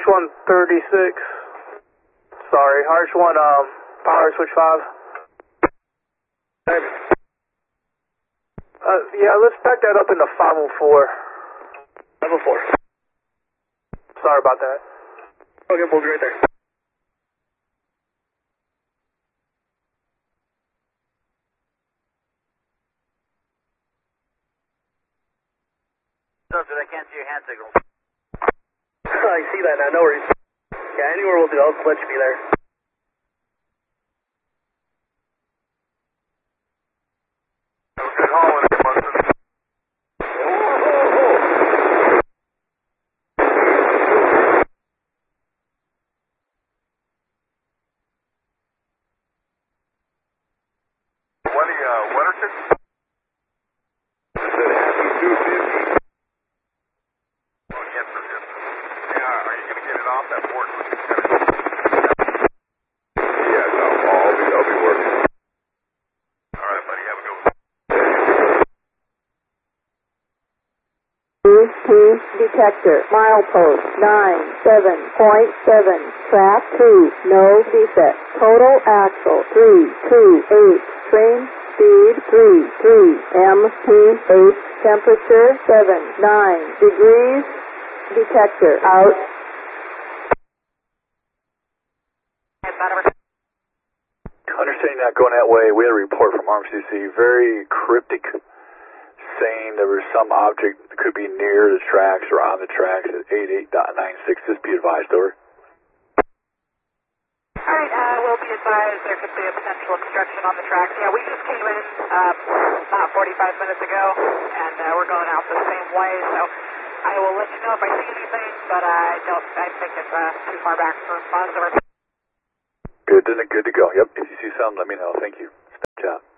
136. Sorry, Harsh 1, power switch 5. Yeah, let's back that up into 504. 504. Sorry about that. Okay, we'll be right there. I can't see your hand signals. I see that now, no worries. Yeah, anywhere will do, I'll let you be there. Good haul, Munson. Winterton? Said happy 250. Oh, yes, sir, yes, sir. Yeah, are you going to get it off that board? Yeah, no, I'll be working. All right, buddy, have a good one. Detector, milepost 97.7, track 2, no defect, total axle 328, train speed 33, MPH, temperature 79 degrees, detector out. Understanding that going that way, we had a report from RMCC, very cryptic, saying there was some object that could be near the tracks or on the tracks at 88.96. Just be advised, over. Alright, we'll be advised there could be a potential obstruction on the tracks. Yeah, we just came in about 45 minutes ago, and we're going out the same way, so I will let you know if I see anything, but I think it's too far back for us. Over. Good, then good to go. Yep, if you see something, let me know. Thank you. Step out.